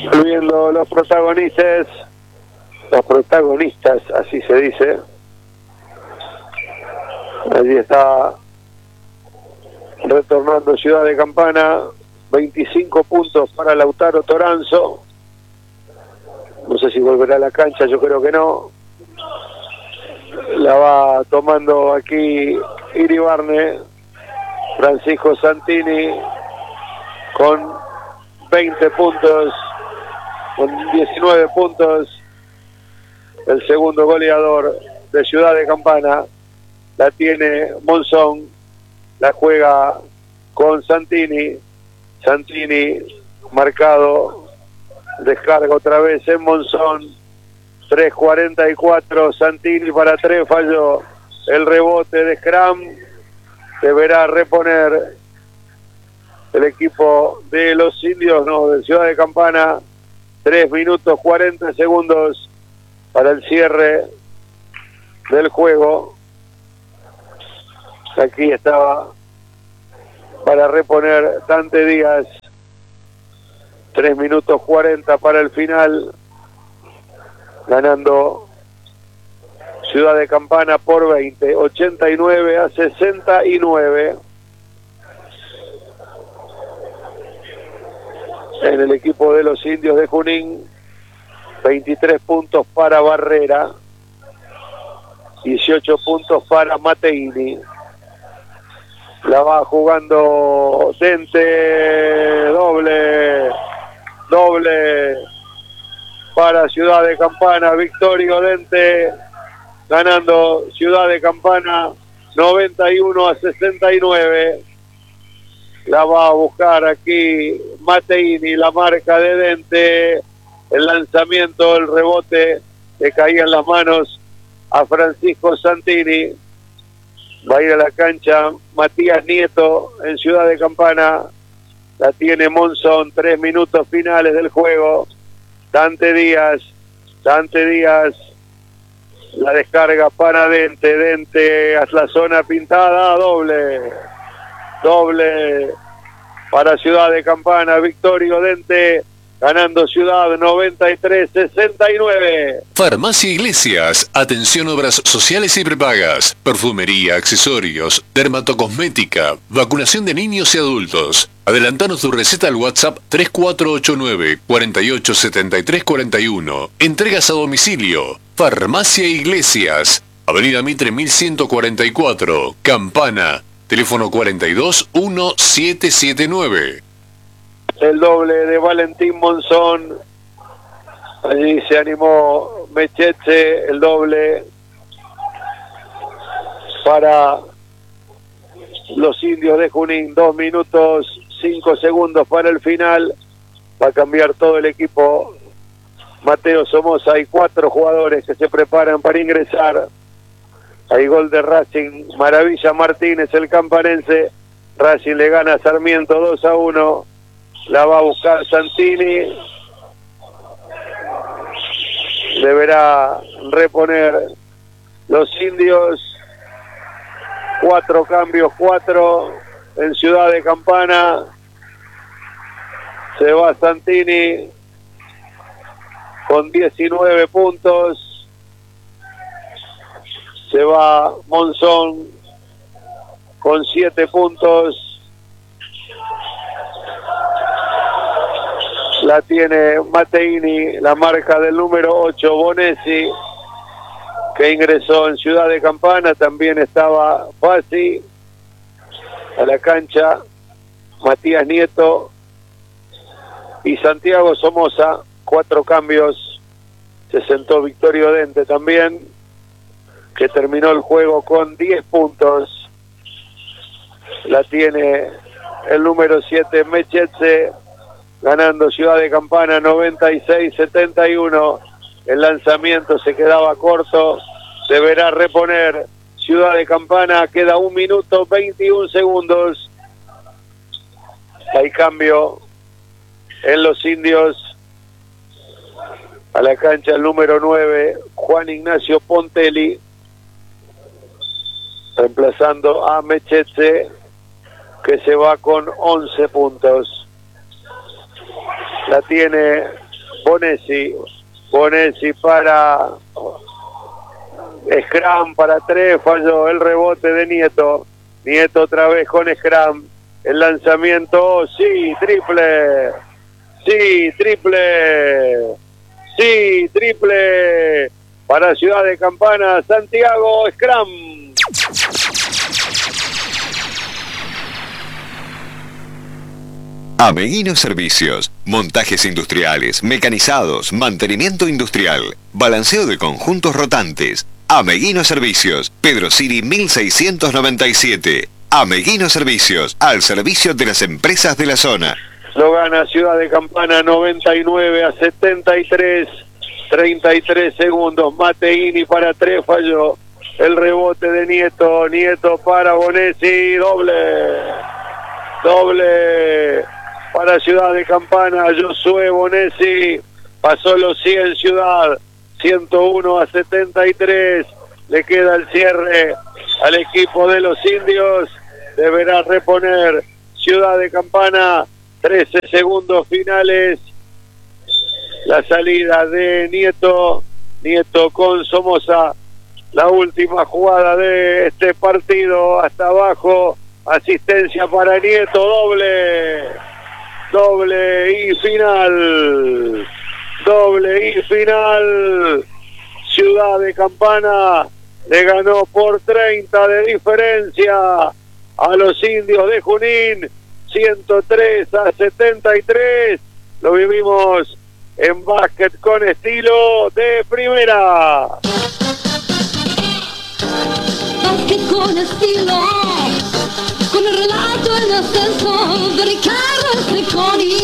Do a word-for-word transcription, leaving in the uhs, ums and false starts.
Volviendo los protagonistas, los protagonistas, así se dice. Allí está retornando Ciudad de Campana, veinticinco puntos para Lautaro Toranzo. No sé si volverá a la cancha, yo creo que no. La va tomando aquí Iribarne. Francisco Santini con veinte puntos, con diecinueve puntos, el segundo goleador de Ciudad de Campana. La tiene Monzón, la juega con Santini. Santini marcado, descarga otra vez en Monzón. Tres cuarenta y cuatro, Santini para tres, falló el rebote de Scrum. Deberá reponer el equipo de los indios, no, de Ciudad de Campana. Tres minutos cuarenta segundos para el cierre del juego. Aquí estaba para reponer Dante Díaz. Tres minutos cuarenta para el final. Ganando Ciudad de Campana por veinte, ochenta y nueve a sesenta y nueve. En el equipo de los indios de Junín, veintitrés puntos para Barrera, dieciocho puntos para Mateini. La va jugando Dente, doble, doble para Ciudad de Campana, Victorio Dente, ganando Ciudad de Campana, noventa y uno a sesenta y nueve. La va a buscar aquí Mateini, la marca de Dente, el lanzamiento, el rebote, le caía en las manos a Francisco Santini. Va a ir a la cancha Matías Nieto en Ciudad de Campana. La tiene Monzón, tres minutos finales del juego. Dante Díaz, Dante Díaz, la descarga para Dente, Dente a la zona pintada, doble, doble para Ciudad de Campana, Victorio Dente, ganando Ciudad noventa y tres a sesenta y nueve. Farmacia Iglesias, atención obras sociales y prepagas, perfumería, accesorios, dermatocosmética, vacunación de niños y adultos. Adelantanos tu receta al WhatsApp tres cuatro ocho nueve, cuatro ocho siete tres cuatro uno. Entregas a domicilio. Farmacia Iglesias, Avenida Mitre mil ciento cuarenta y cuatro, Campana. Teléfono cuarenta y dos, diecisiete setenta y nueve. El doble de Valentín Monzón. Allí se animó Mecheche, el doble para los indios de Junín. Dos minutos, cinco segundos para el final. Va a cambiar todo el equipo. Mateo Somoza, hay cuatro jugadores que se preparan para ingresar. Hay gol de Racing, Maravilla Martínez, el campanense. Racing le gana a Sarmiento dos a uno. La va a buscar Santini. Deberá reponer los indios. Cuatro cambios, cuatro en Ciudad de Campana. Se va Santini con diecinueve puntos. Se va Monzón con siete puntos. La tiene Mateini, la marca del número ocho, Bonesi, que ingresó en Ciudad de Campana. También estaba Fassi a la cancha, Matías Nieto y Santiago Somoza. Cuatro cambios. Se sentó Victorio Dente también, que terminó el juego con diez puntos. La tiene el número siete, Mechetse, ganando Ciudad de Campana noventa y seis a setenta y uno. El lanzamiento se quedaba corto. Deberá reponer Ciudad de Campana. Queda un minuto veintiún segundos. Hay cambio en los indios. A la cancha el número nueve, Juan Ignacio Pontelli, reemplazando a Mechetse, que se va con once puntos. La tiene Bonesi, Bonesi para Scrum para tres, falló el rebote de Nieto. Nieto otra vez con Scrum. El lanzamiento, sí, triple. Sí, triple. Sí, triple. Para Ciudad de Campana, Santiago, Scrum. Ameguino Servicios, montajes industriales, mecanizados, mantenimiento industrial, balanceo de conjuntos rotantes. Ameguino Servicios, Pedro Siri mil seiscientos noventa y siete. Ameguino Servicios, al servicio de las empresas de la zona. Lo gana Ciudad de Campana noventa y nueve a setenta y tres, treinta y tres segundos. Mateini para tres, falló. El rebote de Nieto, Nieto para Bonesi, doble. Doble para Ciudad de Campana, Josué Bonesi, pasó los cien Ciudad, ciento uno a setenta y tres, le queda el cierre al equipo de los indios, deberá reponer Ciudad de Campana, trece segundos finales, la salida de Nieto, Nieto con Somoza, la última jugada de este partido, hasta abajo, asistencia para Nieto, doble, doble y final, doble y final, Ciudad de Campana le ganó por treinta de diferencia a los indios de Junín, ciento tres a setenta y tres, lo vivimos en básquet con estilo de primera. Básquet con estilo, con el relato en ascenso de Ricardo Estreconi.